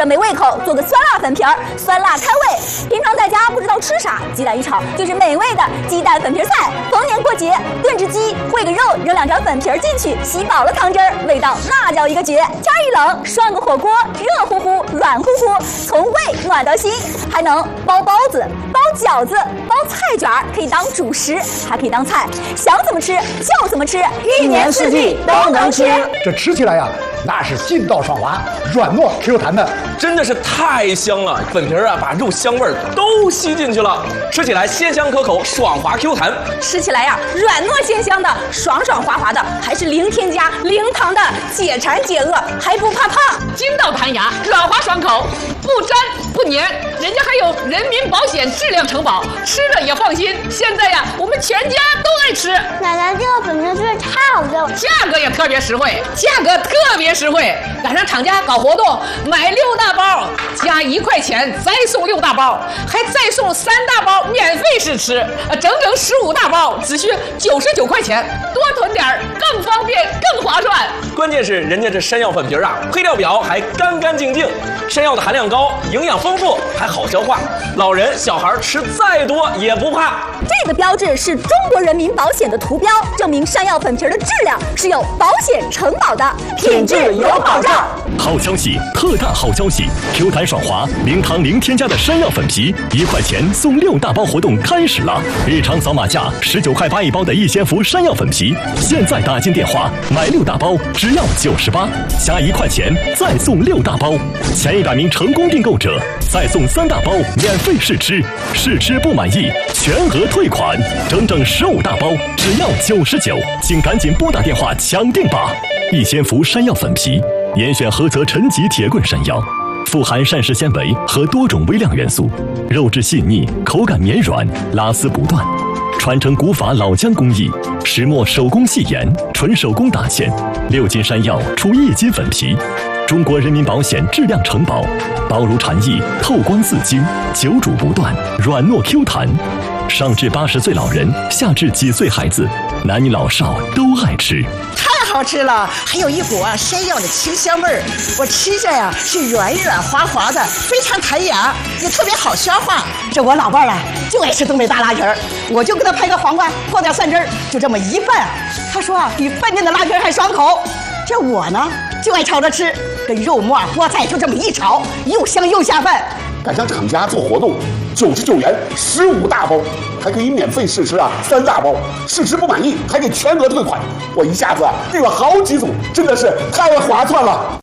着没胃口，做个酸辣粉皮儿，酸辣开胃。平常在家不知道吃啥，鸡蛋一炒就是美味的鸡蛋粉皮菜。逢年过节炖只鸡，烩个肉，扔2条粉皮进去，吸饱了汤汁儿，味道那叫一个绝。天一冷，涮个火锅，热乎乎、软乎乎，从胃暖到心。还能包包子、包饺子、包菜卷，可以当主食，还可以当菜，想怎么吃就怎么吃，1年4季都能吃。 这吃起来呀，那是劲道爽滑，软糯 Q 弹的， 真的是太香了！粉皮啊，把肉香味都吸进去了，吃起来鲜香可口，爽滑 Q 弹。 吃起来呀，软糯鲜香的，爽爽滑滑的，还是零添加、零糖的，解馋解饿，还不怕胖。 筋道弹牙，软滑爽口，不粘不粘，人家还有人民保险质量承保，吃了也放心。现在呀，我们全家都爱吃。 奶奶，这个粉皮真是太好吃了， 价格也特别实惠，赶上厂家搞活动，买6大包加1块钱，再送6大包，还再送3大包免费试吃，整整15大包只需99块钱，多囤点更方便更划算。 关键是人家这山药粉皮啊，配料表还干干净净，山药的含量高，营养丰富，还好消化，老人小孩吃再多也不怕。 这个标志是中国人民保险的图标，证明山药粉皮的质量是有保险承保的，品质有保障。 好消息，特大好消息 ！Q 弹爽滑，零糖零添加的山药粉皮，1块钱送6大包活动开始了！日常扫码价19块8一包的逸仙福山药粉皮，现在打进电话买6大包只要98，加1块钱再送6大包，前100名成功订购者再送3大包免费试吃，试吃不满意全额退款，整整15大包只要99，请赶紧拨打电话抢订吧！逸仙福山药粉皮。严选合泽陈级铁棍山药，富含膳食纤维和多种微量元素，肉质细腻，口感绵软，拉丝不断。传承古法老姜工艺，石磨手工细研，纯手工打芡，6斤山药出1斤粉皮。中国人民保险质量承保，薄如蝉翼，透光似金，久煮不断，软糯 Q 弹。上至80岁老人，下至几岁孩子，男女老少都爱吃。 太好吃了，还有一股山药的清香味儿。我吃着呀是软软滑滑的，非常弹牙，也特别好消化。这我老伴儿就爱吃东北大拉皮儿，我就给他拍个黄瓜，放点蒜汁儿，就这么一拌。他说比饭店的拉皮儿还爽口。这我呢就爱炒着吃，跟肉末、菠菜就这么一炒，又香又下饭。 赶上厂家做活动，99元15大包，还可以免费试吃3大包，试吃不满意还给全额退款。我一下子订了好几组，真的是太划算了。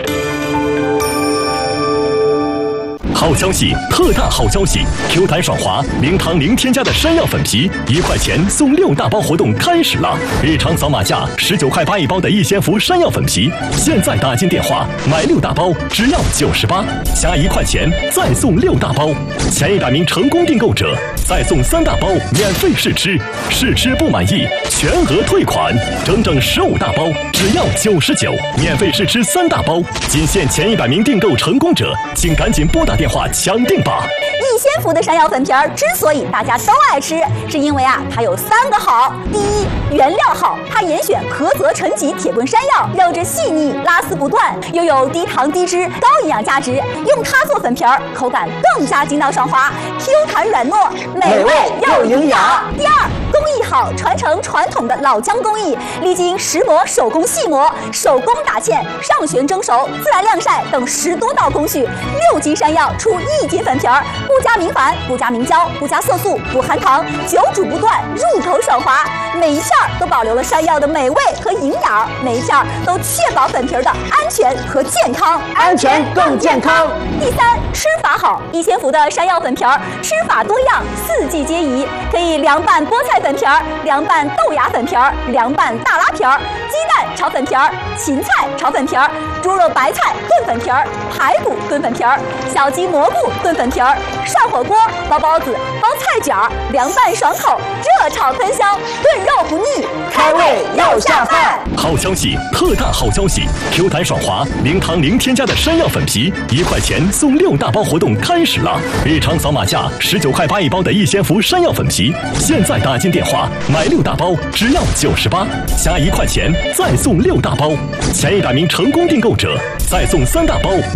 好消息，特大好消息 ！Q 弹爽滑，零糖零添加的山药粉皮，1块钱送6大包活动开始了！日常扫码价19块8一包的逸仙福山药粉皮，现在打进电话买6大包只要98，加1块钱再送6大包，前100名成功订购者再送3大包免费试吃，试吃不满意全额退款，整整15大包只要99，免费试吃3大包，仅限前100名订购成功者，请赶紧拨打电话抢订吧！ 逸仙福的山药粉皮之所以大家都爱吃，是因为它有3个好。第一，原料好，它严选菏泽陈级铁棍山药，肉质细腻，拉丝不断，又有低糖低脂、高营养价值，用它做粉皮口感更加筋道爽滑 ，Q 弹软糯，美味又营养。第二，工艺好，传承传统的老姜工艺，历经石磨、手工细磨、手工打芡、上旋蒸熟、自然晾晒等10多道工序，6斤山药出1斤粉皮不加明矾，不加明胶，不加色素，不含糖，久煮不断，入口爽滑。每一片都保留了山药的美味和营养，每一片都确保粉皮的安全和健康， 安全更健康。 第三，吃法好，逸仙福的山药粉皮吃法多样，4季皆宜，可以凉拌菠菜粉皮凉拌豆芽粉皮凉拌大拉皮鸡蛋炒粉皮芹菜炒粉皮猪肉白菜炖粉皮排骨炖粉皮小鸡蘑菇炖粉皮涮火锅、包包子、包菜卷凉拌爽口，热炒喷香，炖肉不腻，开胃又下饭。 好消息，特大好消息 ！Q 弹爽滑，零糖零添加的山药粉皮，1块钱送6大包活动开始了！日常扫码价19块8一包的逸仙福山药粉皮，现在打进电话买6大包只要98，加1块钱再送6大包，前100名成功订购者再送3大包